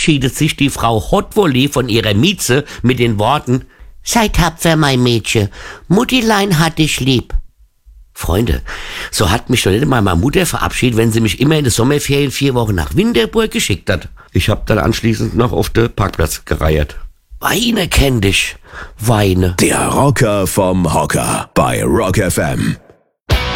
verabschiedet sich die Frau Hotwolli von ihrer Mieze mit den Worten: Sei tapfer, mein Mädchen, Muttilein hat dich lieb. Freunde, so hat mich doch nicht mal meine Mutter verabschiedet, wenn sie mich immer in den Sommerferien 4 Wochen nach Winterburg geschickt hat. Ich hab dann anschließend noch auf den Parkplatz gereiert. Weine kenn dich, Weine. Der Rocker vom Hocker bei Rock FM.